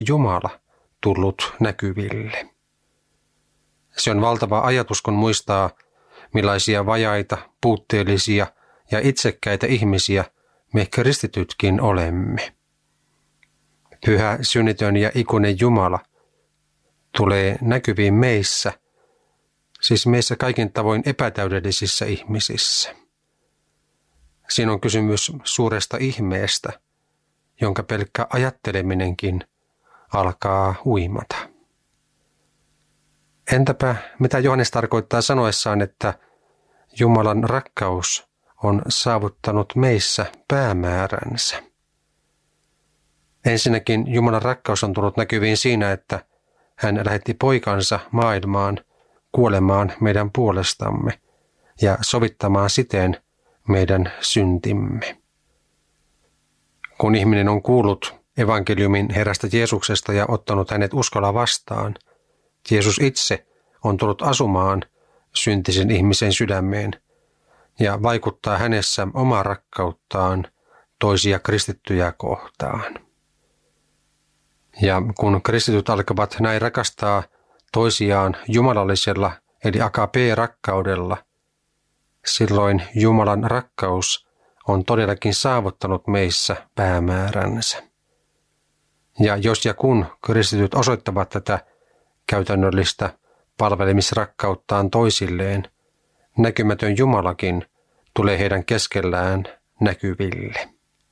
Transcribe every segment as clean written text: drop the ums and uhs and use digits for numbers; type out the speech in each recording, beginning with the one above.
Jumala tullut näkyville. Se on valtava ajatus, kun muistaa, millaisia vajaita, puutteellisia ja itsekkäitä ihmisiä me kristitytkin olemme. Pyhä, synnitön ja ikuinen Jumala tulee näkyviin meissä, siis meissä kaikin tavoin epätäydellisissä ihmisissä. Siinä on kysymys suuresta ihmeestä, jonka pelkkä ajatteleminenkin alkaa uimata. Entäpä mitä Johannes tarkoittaa sanoessaan, että Jumalan rakkaus on saavuttanut meissä päämääränsä? Ensinnäkin Jumalan rakkaus on tullut näkyviin siinä, että hän lähetti poikansa maailmaan kuolemaan meidän puolestamme ja sovittamaan siten meidän syntimme. Kun ihminen on kuullut evankeliumin Herrasta Jeesuksesta ja ottanut hänet uskolla vastaan, Jeesus itse on tullut asumaan syntisen ihmisen sydämeen ja vaikuttaa hänessä omaa rakkauttaan toisia kristittyjä kohtaan. Ja kun kristityt alkavat näin rakastaa toisiaan jumalallisella eli agape-rakkaudella, silloin Jumalan rakkaus on todellakin saavuttanut meissä päämääränsä. Ja jos ja kun kristityt osoittavat tätä käytännöllistä palvelemisrakkauttaan toisilleen, näkymätön Jumalakin tulee heidän keskellään näkyville.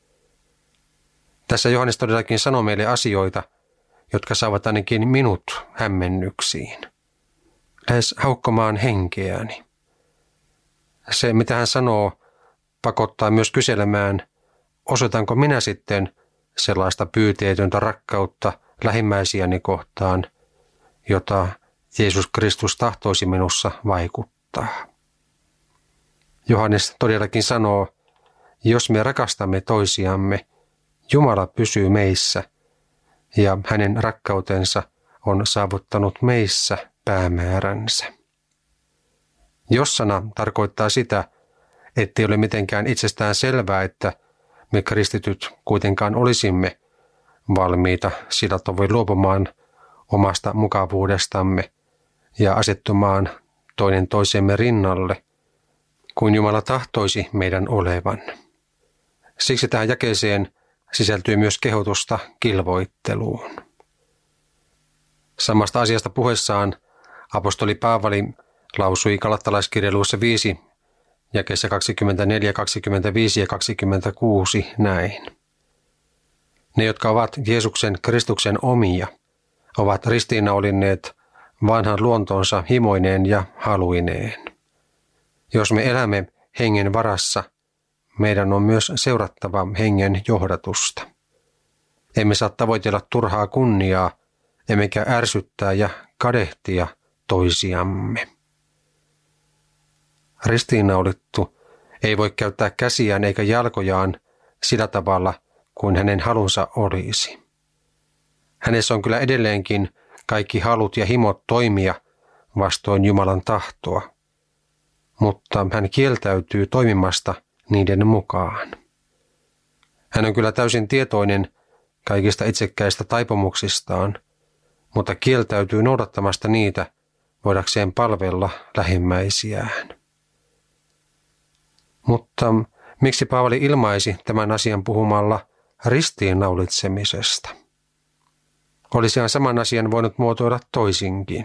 Tässä Johannes todellakin sanoo meille asioita, jotka saavat ainakin minut hämmennyksiin, lähes haukkomaan henkeäni. Se, mitä hän sanoo, pakottaa myös kyselemään, osoitanko minä sitten sellaista pyyteetöntä rakkautta lähimmäisiäni kohtaan, jota Jeesus Kristus tahtoisi minussa vaikuttaa. Johannes todellakin sanoo, jos me rakastamme toisiamme, Jumala pysyy meissä ja hänen rakkautensa on saavuttanut meissä päämääränsä. Jos-sana tarkoittaa sitä, ettei ole mitenkään itsestään selvää, että me kristityt kuitenkaan olisimme valmiita sillä tavoin luopumaan omasta mukavuudestamme ja asettumaan toinen toisemme rinnalle, kuin Jumala tahtoisi meidän olevan. Siksi tähän jakeeseen sisältyy myös kehotusta kilvoitteluun. Samasta asiasta puheessaan apostoli Paavali lausui Galattalaiskirjeen luvussa 5, jakeessa 24, 25 ja 26 näin. Ne, jotka ovat Jeesuksen Kristuksen omia, ovat ristiinnaulinneet vanhan luontonsa himoineen ja haluineen. Jos me elämme hengen varassa, meidän on myös seurattava hengen johdatusta. Emme saa tavoitella turhaa kunniaa, emmekä ärsyttää ja kadehtia toisiamme. Ristiinnaulittu ei voi käyttää käsiään eikä jalkojaan sillä tavalla kuin hänen halunsa olisi. Hänessä on kyllä edelleenkin kaikki halut ja himot toimia vastoin Jumalan tahtoa, mutta hän kieltäytyy toimimasta niiden mukaan. Hän on kyllä täysin tietoinen kaikista itsekkäistä taipumuksistaan, mutta kieltäytyy noudattamasta niitä voidakseen palvella lähimmäisiään. Mutta miksi Paavali ilmaisi tämän asian puhumalla ristiinnaulitsemisesta? Olisihan saman asian voinut muotoilla toisinkin.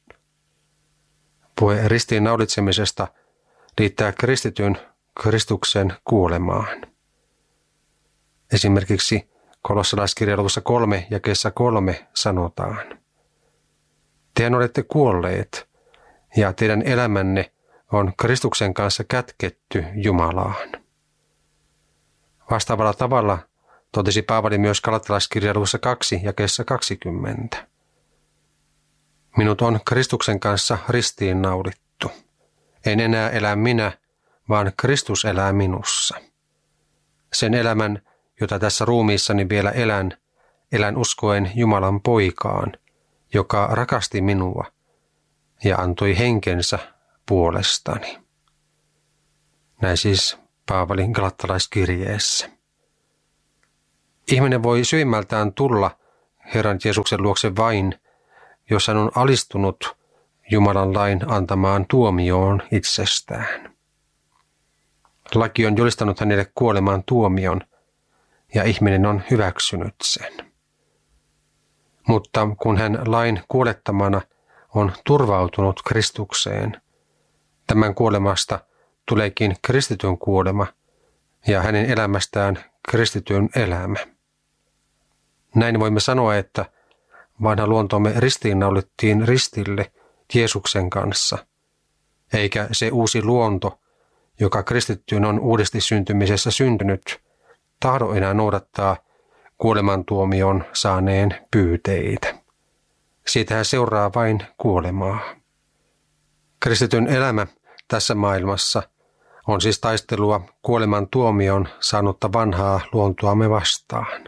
Puhe ristiinnaulitsemisesta liittää kristityn Kristuksen kuolemaan. Esimerkiksi Kolossalaiskirjan luvussa 3 jakeessa 3 sanotaan: Tehän olette kuolleet, ja teidän elämänne on Kristuksen kanssa kätketty Jumalaan. Vastaavalla tavalla totesi Paavali myös Galattalaiskirjan luvussa 2 jakeessa 20. Minut on Kristuksen kanssa ristiinnaulittu. En enää elä minä, vaan Kristus elää minussa. Sen elämän, jota tässä ruumiissani vielä elän uskoen Jumalan poikaan, joka rakasti minua ja antoi henkensä puolestani. Näin siis Paavalin Galattalaiskirjeessä. Ihminen voi syvimmältään tulla Herran Jeesuksen luokse vain, jos hän on alistunut Jumalan lain antamaan tuomioon itsestään. Laki on julistanut hänelle kuoleman tuomion, ja ihminen on hyväksynyt sen. Mutta kun hän lain kuolettamana on turvautunut Kristukseen, tämän kuolemasta tuleekin kristityn kuolema ja hänen elämästään kristityn elämä. Näin voimme sanoa, että vanha luontomme ristiinnaulittiin ristille Jeesuksen kanssa, eikä se uusi luonto, joka kristittyyn on uudesti syntymisessä syntynyt, tahdo enää noudattaa kuolemantuomion saaneen pyyteitä. Siitähän seuraa vain kuolemaa. Kristityn elämä tässä maailmassa on siis taistelua kuoleman tuomion saanutta vanhaa luontoamme vastaan.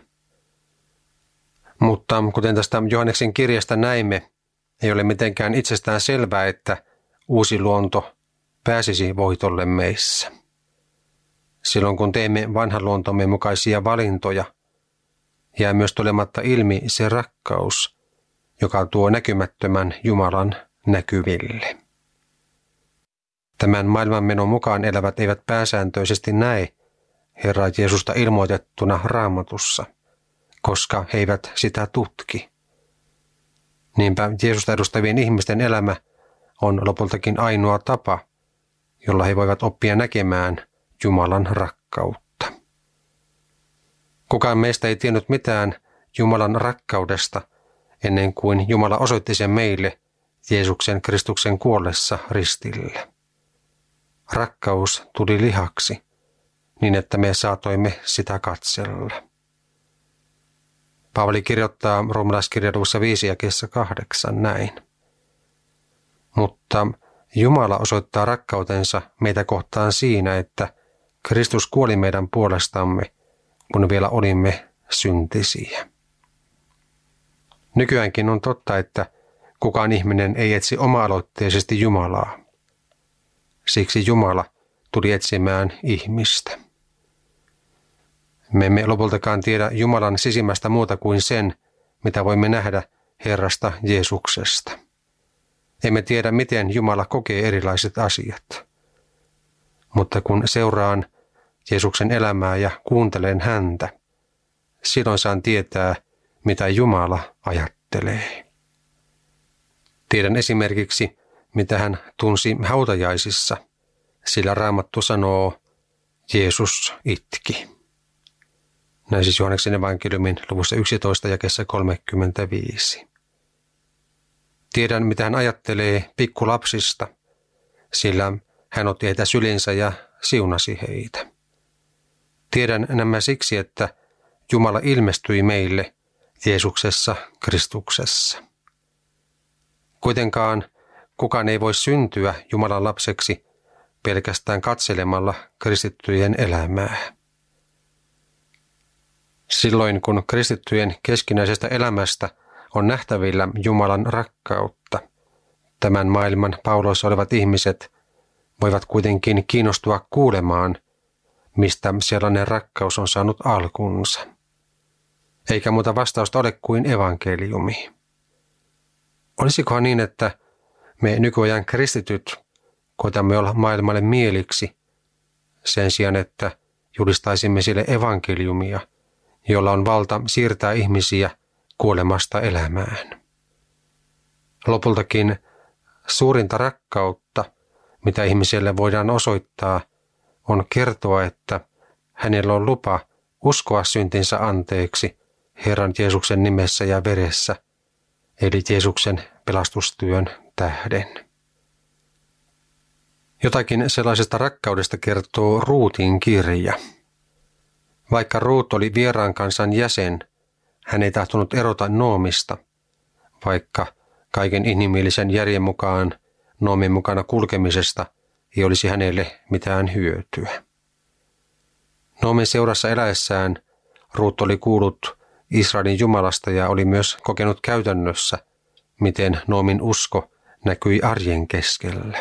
Mutta kuten tästä Johanneksen kirjasta näimme, ei ole mitenkään itsestään selvää, että uusi luonto pääsisi voitolle meissä. Silloin kun teemme vanhan luontomme mukaisia valintoja, jää myös tulematta ilmi se rakkaus, joka tuo näkymättömän Jumalan näkyville. Tämän maailmanmenon mukaan elävät eivät pääsääntöisesti näe Herra Jeesusta ilmoitettuna Raamatussa, koska he eivät sitä tutki. Niinpä Jeesusta edustavien ihmisten elämä on lopultakin ainoa tapa, jolla he voivat oppia näkemään Jumalan rakkautta. Kukaan meistä ei tiennyt mitään Jumalan rakkaudesta ennen kuin Jumala osoitti sen meille Jeesuksen Kristuksen kuollessa ristillä. Rakkaus tuli lihaksi, niin että me saatoimme sitä katsella. Paavali kirjoittaa Roomalaiskirjan 5 ja 8 näin. Mutta Jumala osoittaa rakkautensa meitä kohtaan siinä, että Kristus kuoli meidän puolestamme, kun vielä olimme syntisiä. Nykyäänkin on totta, että kukaan ihminen ei etsi oma-aloitteisesti Jumalaa. Siksi Jumala tuli etsimään ihmistä. Me emme lopultakaan tiedä Jumalan sisimmästä muuta kuin sen, mitä voimme nähdä Herrasta Jeesuksesta. Emme tiedä, miten Jumala kokee erilaiset asiat. Mutta kun seuraan Jeesuksen elämää ja kuuntelen häntä, silloin saan tietää, mitä Jumala ajattelee. Tiedän esimerkiksi, mitä hän tunsi hautajaisissa, sillä Raamattu sanoo, Jeesus itki. Näin siis Johanneksen evankeliumin luvussa 11 jakeessa 35. Tiedän, mitä hän ajattelee pikkulapsista, sillä hän otti heitä sylinsä ja siunasi heitä. Tiedän nämä siksi, että Jumala ilmestyi meille Jeesuksessa Kristuksessa. Kuitenkaan kukaan ei voi syntyä Jumalan lapseksi pelkästään katselemalla kristittyjen elämää. Silloin kun kristittyjen keskinäisestä elämästä on nähtävillä Jumalan rakkautta, tämän maailman pauloissa olevat ihmiset voivat kuitenkin kiinnostua kuulemaan, mistä sellainen rakkaus on saanut alkunsa. Eikä muuta vastausta ole kuin evankeliumi. Olisikohan niin, että me nykyajan kristityt koetamme olla maailmalle mieliksi sen sijaan, että julistaisimme sille evankeliumia, jolla on valta siirtää ihmisiä kuolemasta elämään. Lopultakin suurinta rakkautta, mitä ihmiselle voidaan osoittaa, on kertoa, että hänellä on lupa uskoa syntinsä anteeksi Herran Jeesuksen nimessä ja veressä, eli Jeesuksen pelastustyön tähden. Jotakin sellaisesta rakkaudesta kertoo Ruutin kirja. Vaikka Ruut oli vieraan kansan jäsen, hän ei tahtonut erota Noomista, vaikka kaiken inhimillisen järjen mukaan Noomin mukana kulkemisesta ei olisi hänelle mitään hyötyä. Noomin seurassa eläessään Ruut oli kuullut Israelin Jumalasta ja oli myös kokenut käytännössä, miten Noomin usko näkyi arjen keskellä.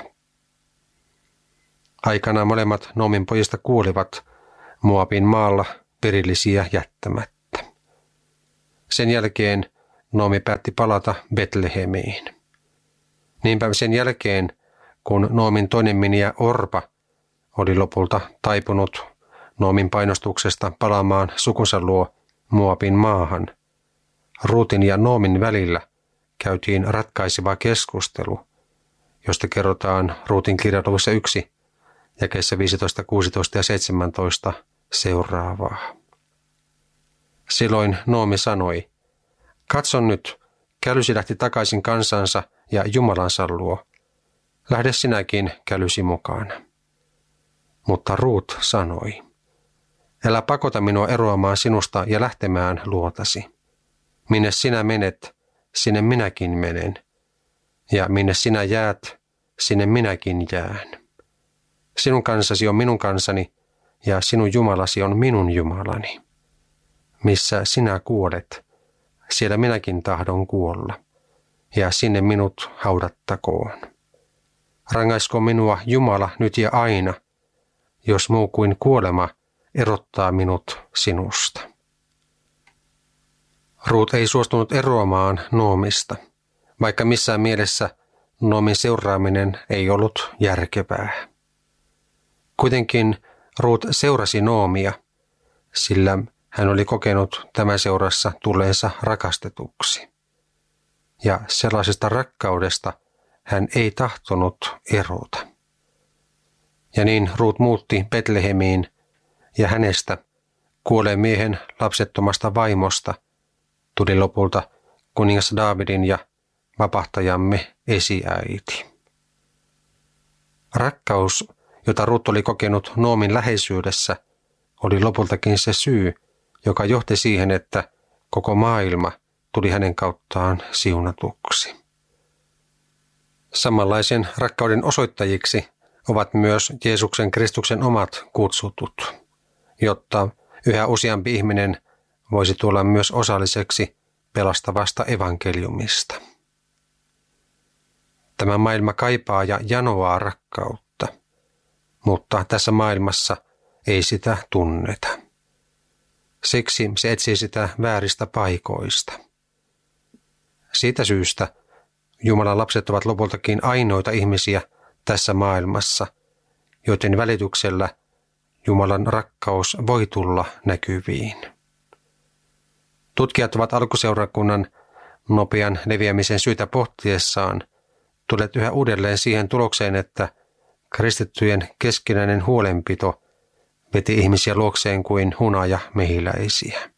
Aikanaan molemmat Noomin pojista kuolivat Moabin maalla perillisiä jättämättä. Sen jälkeen Noomi päätti palata Betlehemiin. Niinpä sen jälkeen, kun Noomin toinen miniä Orpa oli lopulta taipunut Noomin painostuksesta palaamaan sukunsa luo Moabin maahan, Ruutin ja Noomin välillä käytiin ratkaiseva keskustelu, josta kerrotaan Ruutin kirjaluvussa 1, jakeissa 15, 16 ja 17 seuraavaa. Silloin Noomi sanoi, katso nyt, kälysi lähti takaisin kansansa ja Jumalansa luo. Lähde sinäkin kälysi mukana. Mutta Ruut sanoi, älä pakota minua eroamaan sinusta ja lähtemään luotasi. Minne sinä menet, sinne minäkin menen. Ja minne sinä jäät, sinne minäkin jään. Sinun kansasi on minun kansani, ja sinun Jumalasi on minun Jumalani. Missä sinä kuolet, siellä minäkin tahdon kuolla, ja sinne minut haudattakoon. Rangaisko minua Jumala nyt ja aina, jos muu kuin kuolema erottaa minut sinusta. Ruut ei suostunut eroamaan Noomista, vaikka missään mielessä Noomin seuraaminen ei ollut järkevää. Kuitenkin Ruut seurasi Noomia, sillä hän oli kokenut tämän seurassa tulleensa rakastetuksi. Ja sellaisesta rakkaudesta hän ei tahtonut erota. Ja niin Ruut muutti Betlehemiin, ja hänestä, kuolleen miehen lapsettomasta vaimosta, tuli lopulta kuningas Daavidin ja vapahtajamme esiäiti. Rakkaus, jota Ruut oli kokenut Noomin läheisyydessä, oli lopultakin se syy, joka johti siihen, että koko maailma tuli hänen kauttaan siunatuksi. Samanlaisen rakkauden osoittajiksi ovat myös Jeesuksen Kristuksen omat kutsutut, jotta yhä useampi ihminen voisi tulla myös osalliseksi pelastavasta evankeliumista. Tämä maailma kaipaa ja janoaa rakkautta, mutta tässä maailmassa ei sitä tunneta. Siksi se etsii sitä vääristä paikoista. Siitä syystä Jumalan lapset ovat lopultakin ainoita ihmisiä tässä maailmassa, joiden välityksellä Jumalan rakkaus voi tulla näkyviin. Tutkijat ovat alkuseurakunnan nopean leviämisen syytä pohtiessaan tulleet yhä uudelleen siihen tulokseen, että kristittyjen keskinäinen huolenpito veti ihmisiä luokseen kuin hunaja mehiläisiä.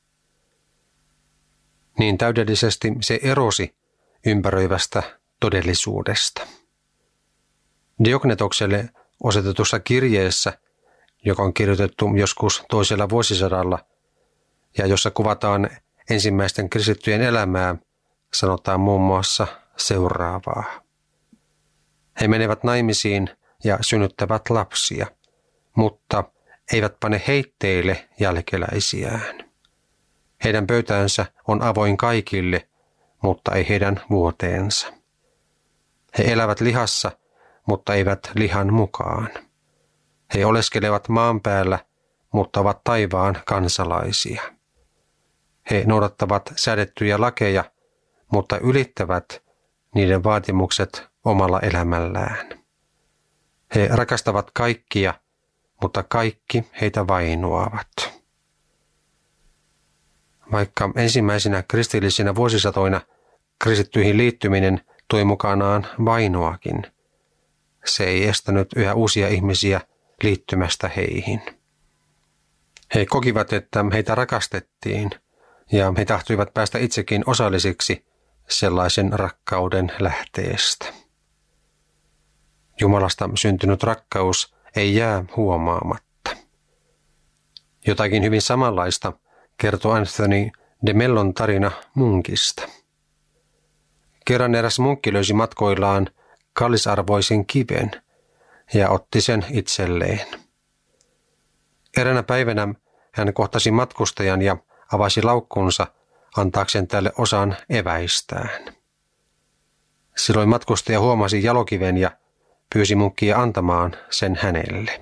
Niin täydellisesti se erosi ympäröivästä todellisuudesta. Diognetokselle osoitetussa kirjeessä, joka on kirjoitettu joskus toisella vuosisadalla ja jossa kuvataan ensimmäisten kristittyjen elämää, sanotaan muun muassa seuraavaa. He menevät naimisiin ja synnyttävät lapsia, mutta eivät pane heitteille jälkeläisiään. Heidän pöytänsä on avoin kaikille, mutta ei heidän vuoteensa. He elävät lihassa, mutta eivät lihan mukaan. He oleskelevat maan päällä, mutta ovat taivaan kansalaisia. He noudattavat säädettyjä lakeja, mutta ylittävät niiden vaatimukset omalla elämällään. He rakastavat kaikkia, mutta kaikki heitä vainoavat. Vaikka ensimmäisinä kristillisinä vuosisatoina kristittyihin liittyminen toi mukanaan vainoakin, se ei estänyt yhä uusia ihmisiä liittymästä heihin. He kokivat, että heitä rakastettiin, ja he tahtoivat päästä itsekin osallisiksi sellaisen rakkauden lähteestä. Jumalasta syntynyt rakkaus ei jää huomaamatta. Jotakin hyvin samanlaista kertoo Anthony de Mellon tarina munkista. Kerran eräs munkki löysi matkoillaan kallisarvoisen kiven ja otti sen itselleen. Eräänä päivänä hän kohtasi matkustajan ja avasi laukkunsa antaakseen tälle osan eväistään. Silloin matkustaja huomasi jalokiven ja pyysi munkkia antamaan sen hänelle.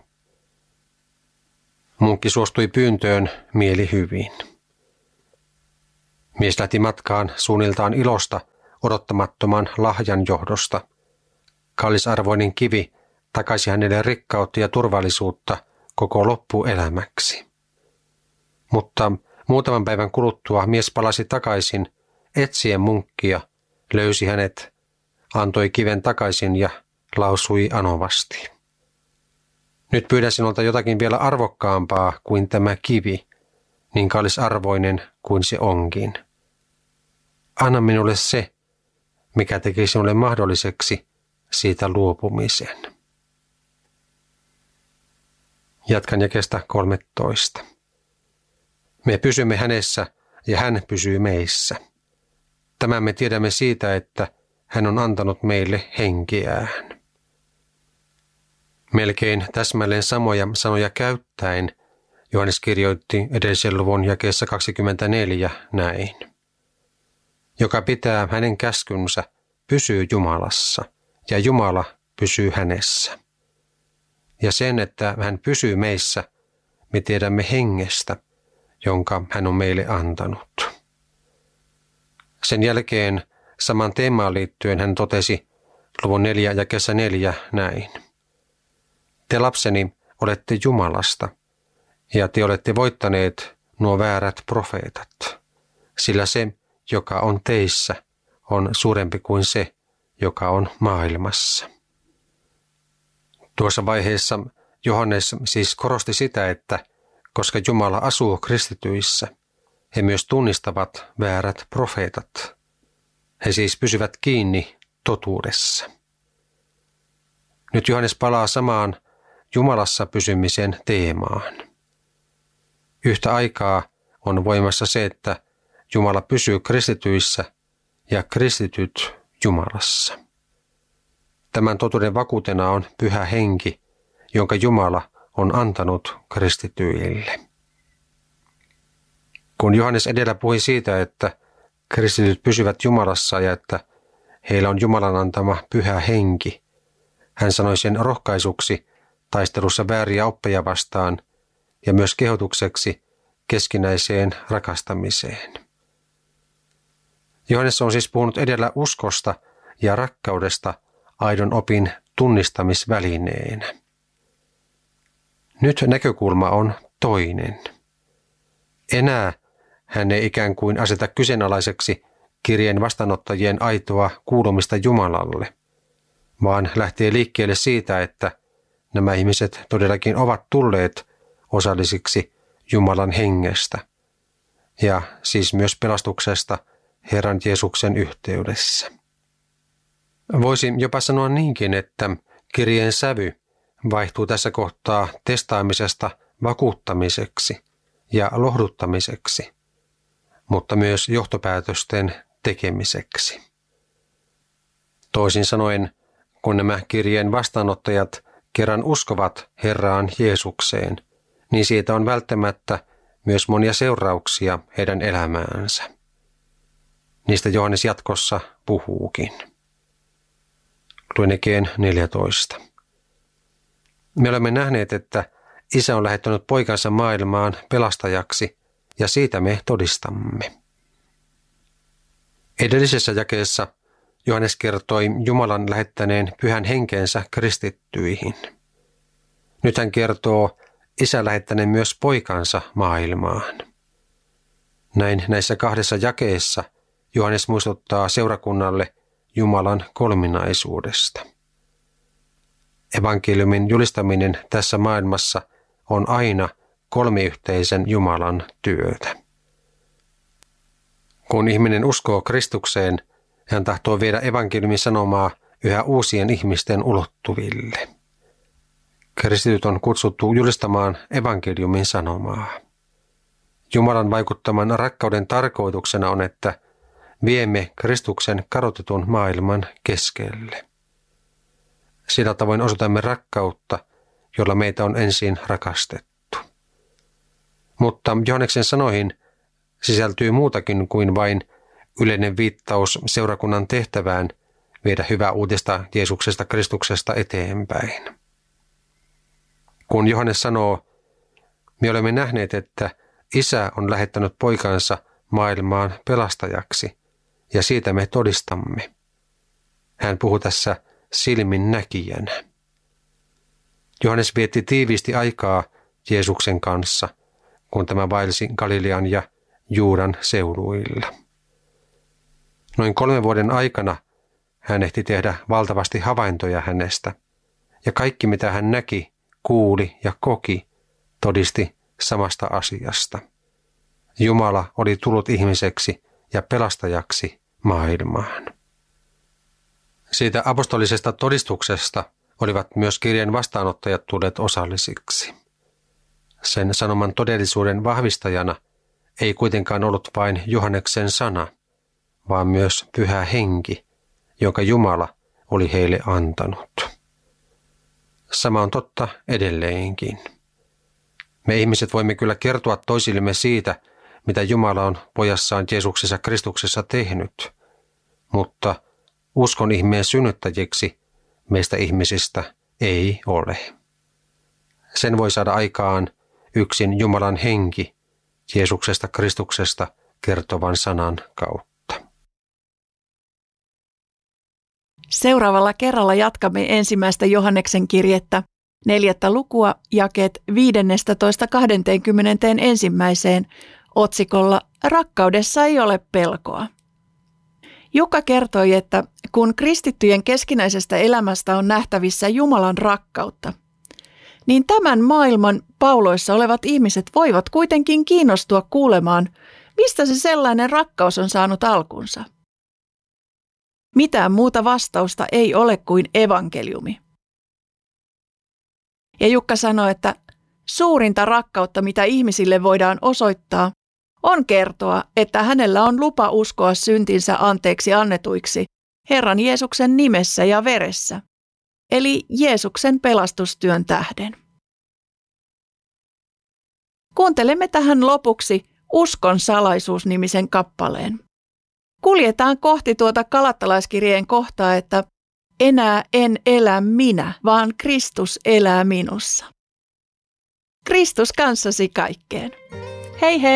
Munkki suostui pyyntöön mieli hyvin. Mies lähti matkaan suunniltaan ilosta odottamattoman lahjan johdosta. Kallisarvoinen kivi takaisi hänelle rikkautta ja turvallisuutta koko loppuelämäksi. Mutta muutaman päivän kuluttua mies palasi takaisin etsien munkkia, löysi hänet, antoi kiven takaisin ja lausui anovasti. Nyt pyydän sinulta jotakin vielä arvokkaampaa kuin tämä kivi, niin kallisarvoinen kuin se onkin. Anna minulle se, mikä teki sinulle mahdolliseksi siitä luopumisen. Jatkan jakeesta 13. Me pysymme hänessä ja hän pysyy meissä. Tämän me tiedämme siitä, että hän on antanut meille henkeään. Melkein täsmälleen samoja sanoja käyttäen Johannes kirjoitti edellisen luvun jakeessa 24 näin. Joka pitää hänen käskynsä, pysyy Jumalassa, ja Jumala pysyy hänessä. Ja sen, että hän pysyy meissä, me tiedämme hengestä, jonka hän on meille antanut. Sen jälkeen saman teemaan liittyen hän totesi luvun 4 jakeessa 4 näin. Te lapseni olette Jumalasta, ja te olette voittaneet nuo väärät profeetat, sillä se, joka on teissä, on suurempi kuin se, joka on maailmassa. Tuossa vaiheessa Johannes siis korosti sitä, että koska Jumala asuu kristityissä, he myös tunnistavat väärät profeetat. He siis pysyvät kiinni totuudessa. Nyt Johannes palaa samaan Jumalassa pysymisen teemaan. Yhtä aikaa on voimassa se, että Jumala pysyy kristityissä ja kristityt Jumalassa. Tämän totuuden vakuutena on Pyhä Henki, jonka Jumala on antanut kristityille. Kun Johannes edellä puhui siitä, että kristityt pysyvät Jumalassa ja että heillä on Jumalan antama Pyhä Henki, hän sanoi sen rohkaisuksi taistelussa vääriä oppeja vastaan ja myös kehotukseksi keskinäiseen rakastamiseen. Johannes on siis puhunut edellä uskosta ja rakkaudesta aidon opin tunnistamisvälineenä. Nyt näkökulma on toinen. Enää hän ei ikään kuin aseta kyseenalaiseksi kirjeen vastaanottajien aitoa kuulumista Jumalalle, vaan lähtee liikkeelle siitä, että nämä ihmiset todellakin ovat tulleet osallisiksi Jumalan hengestä ja siis myös pelastuksesta Herran Jeesuksen yhteydessä. Voisi jopa sanoa niinkin, että kirjeen sävy vaihtuu tässä kohtaa testaamisesta vakuuttamiseksi ja lohduttamiseksi, mutta myös johtopäätösten tekemiseksi. Toisin sanoen, kun nämä kirjeen vastaanottajat kerran uskovat Herraan Jeesukseen, niin siitä on välttämättä myös monia seurauksia heidän elämäänsä. Niistä Johannes jatkossa puhuukin. Luen Ekeen 14. Me olemme nähneet, että Isä on lähettänyt poikansa maailmaan pelastajaksi, ja siitä me todistamme. Edellisessä jakeessa Johannes kertoi Jumalan lähettäneen Pyhän Henkeensä kristittyihin. Nyt hän kertoo Isän lähettäneen myös poikansa maailmaan. Näin näissä kahdessa jakeessa Johannes muistuttaa seurakunnalle Jumalan kolminaisuudesta. Evankeliumin julistaminen tässä maailmassa on aina kolmiyhteisen Jumalan työtä. Kun ihminen uskoo Kristukseen, hän tahtoo viedä evankeliumin sanomaa yhä uusien ihmisten ulottuville. Kristityt on kutsuttu julistamaan evankeliumin sanomaa. Jumalan vaikuttaman rakkauden tarkoituksena on, että viemme Kristuksen kadotetun maailman keskelle. Sillä tavoin osoitamme rakkautta, jolla meitä on ensin rakastettu. Mutta Johanneksen sanoihin sisältyy muutakin kuin vain yleinen viittaus seurakunnan tehtävään viedä hyvää uutista Jeesuksesta Kristuksesta eteenpäin. Kun Johannes sanoo, me olemme nähneet, että Isä on lähettänyt poikansa maailmaan pelastajaksi, ja siitä me todistamme. Hän puhuu tässä silminnäkijänä. Johannes vietti tiiviisti aikaa Jeesuksen kanssa, kun tämä vaelsi Galilean ja Juudan seuduilla. Noin 3 vuoden aikana hän ehti tehdä valtavasti havaintoja hänestä, ja kaikki mitä hän näki, kuuli ja koki, todisti samasta asiasta. Jumala oli tullut ihmiseksi ja pelastajaksi maailmaan. Siitä apostolisesta todistuksesta olivat myös kirjeen vastaanottajat tulleet osallisiksi. Sen sanoman todellisuuden vahvistajana ei kuitenkaan ollut vain Johanneksen sana, vaan myös Pyhä Henki, jonka Jumala oli heille antanut. Sama on totta edelleenkin. Me ihmiset voimme kyllä kertoa toisillemme siitä, mitä Jumala on pojassaan Jeesuksessa Kristuksessa tehnyt, mutta uskon ihmeen synnyttäjiksi meistä ihmisistä ei ole. Sen voi saada aikaan yksin Jumalan henki Jeesuksesta Kristuksesta kertovan sanan kautta. Seuraavalla kerralla jatkamme ensimmäistä Johanneksen kirjettä, 4. lukua, jakeet 15-21 otsikolla Rakkaudessa ei ole pelkoa. Jukka kertoi, että kun kristittyjen keskinäisestä elämästä on nähtävissä Jumalan rakkautta, niin tämän maailman pauloissa olevat ihmiset voivat kuitenkin kiinnostua kuulemaan, mistä se sellainen rakkaus on saanut alkunsa. Mitään muuta vastausta ei ole kuin evankeliumi. Ja Jukka sanoi, että suurinta rakkautta, mitä ihmisille voidaan osoittaa, on kertoa, että hänellä on lupa uskoa syntinsä anteeksi annetuiksi Herran Jeesuksen nimessä ja veressä, eli Jeesuksen pelastustyön tähden. Kuuntelemme tähän lopuksi Uskon salaisuus-nimisen kappaleen. Kuljetaan kohti tuota Galattalaiskirjeen kohtaa, että enää en elä minä, vaan Kristus elää minussa. Kristus kanssasi kaikkeen. Hei hei!